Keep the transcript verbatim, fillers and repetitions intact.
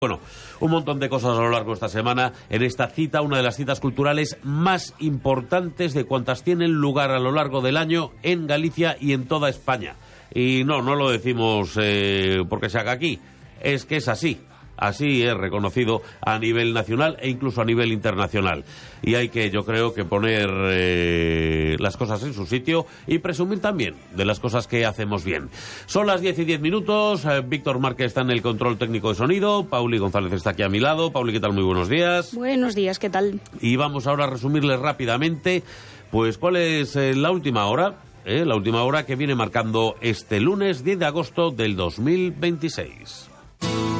Bueno, un montón de cosas a lo largo de esta semana en esta cita, una de las citas culturales más importantes de cuantas tienen lugar a lo largo del año en Galicia y en toda España. Y no, no lo decimos eh, porque se haga aquí, es que es así. Así es reconocido a nivel nacional e incluso a nivel internacional. Y hay que, yo creo, que poner eh, las cosas en su sitio y presumir también de las cosas que hacemos bien. Son las diez y diez minutos. Eh, Víctor Márquez está en el control técnico de sonido. Pauli González está aquí a mi lado. Pauli, ¿qué tal? Muy buenos días. Buenos días, ¿qué tal? Y vamos ahora a resumirles rápidamente, pues, cuál es eh, la última hora, eh, la última hora que viene marcando este lunes diez de agosto del dos mil veintiséis.